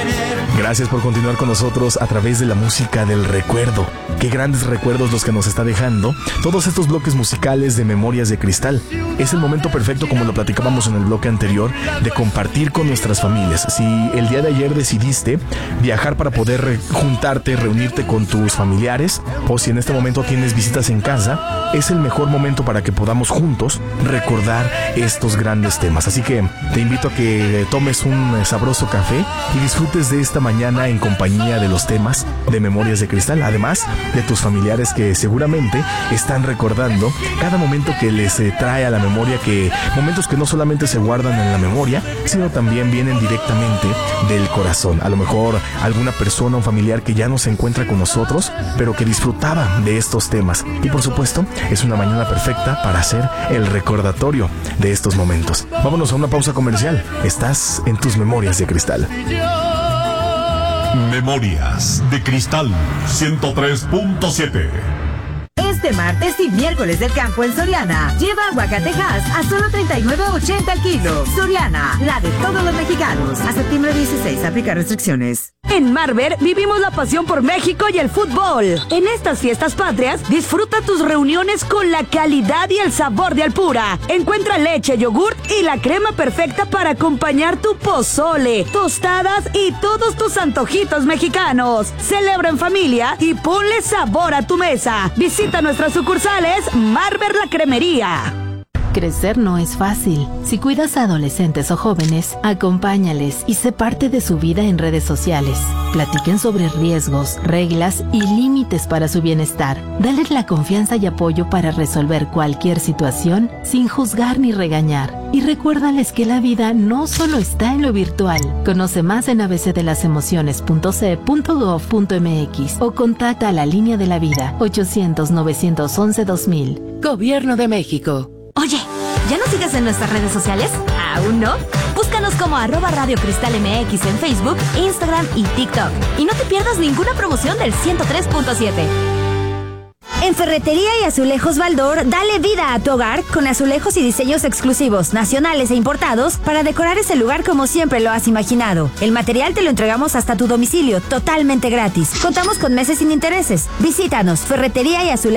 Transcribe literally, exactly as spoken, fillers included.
Gracias por continuar con nosotros a través de la música del recuerdo. Qué grandes recuerdos los que nos está dejando todos estos bloques musicales de Memorias de Cristal. Es el momento perfecto, como lo platicábamos en el bloque anterior, de compartir con nuestras familias. Si el día de ayer decidiste viajar para poder re- juntarte, reunirte con tus familiares, o si en este momento tienes visitas en casa, es el mejor momento para que podamos juntos recordar estos grandes temas. Así que te invito a que tomes un sabroso café y disfrutes de esta mañana en compañía de los temas de Memorias de Cristal, además de tus familiares que seguramente están recordando cada momento que les eh, trae a la memoria, que momentos que no solamente se guardan en la memoria, sino también vienen directamente del corazón. A lo mejor alguna persona o familiar que ya no se encuentra con nosotros, pero que disfrutaba de estos temas. Y por supuesto, es una mañana perfecta para hacer el recordatorio de estos momentos. Vámonos a una pausa comercial. Estás en tus Memorias de Cristal. Memorias de Cristal ciento tres punto siete. Este martes y miércoles del campo en Soriana, lleva aguacatejas a solo treinta y nueve ochenta el kilo. Soriana, la de todos los mexicanos. A septiembre dieciséis, aplica restricciones. En Marber vivimos la pasión por México y el fútbol. En estas fiestas patrias, disfruta tus reuniones con la calidad y el sabor de Alpura. Encuentra leche, yogurt y la crema perfecta para acompañar tu pozole, tostadas y todos tus antojitos mexicanos. Celebra en familia y ponle sabor a tu mesa. Visita nuestras sucursales Marber la Cremería. Crecer no es fácil. Si cuidas a adolescentes o jóvenes, acompáñales y sé parte de su vida en redes sociales. Platiquen sobre riesgos, reglas y límites para su bienestar. Dales la confianza y apoyo para resolver cualquier situación sin juzgar ni regañar. Y recuérdales que la vida no solo está en lo virtual. Conoce más en a b c de las emociones punto c e punto gov punto m x o contacta a la línea de la vida ochocientos, novecientos once, dos mil. Gobierno de México. Oye, ¿ya nos sigues en nuestras redes sociales? ¿Aún no? Búscanos como arroba Radio Cristal M X en Facebook, Instagram y TikTok. Y no te pierdas ninguna promoción del ciento tres punto siete. En Ferretería y Azulejos Baldor, dale vida a tu hogar con azulejos y diseños exclusivos, nacionales e importados para decorar ese lugar como siempre lo has imaginado. El material te lo entregamos hasta tu domicilio, totalmente gratis. Contamos con meses sin intereses. Visítanos, Ferretería y Azulejos